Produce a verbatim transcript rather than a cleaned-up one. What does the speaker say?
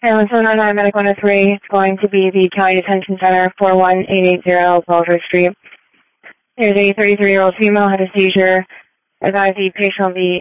And seven nine nine Medic one oh three, it's going to be the County Detention Center, four one eight eight zero Bulger Street. There's a thirty-three-year-old female had a seizure. Advise the patient will be